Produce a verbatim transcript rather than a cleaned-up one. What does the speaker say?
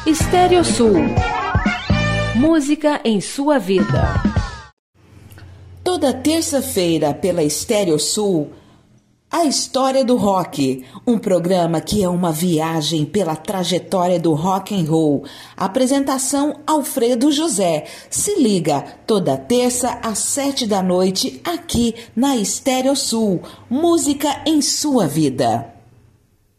Estéreo Sul. Música em sua vida. Toda terça-feira pela Estéreo Sul, A História do Rock, um programa que é uma viagem pela trajetória do rock and roll. Apresentação Alfredo José. Se liga, toda terça às sete da noite, aqui na Estéreo Sul. Música em sua vida.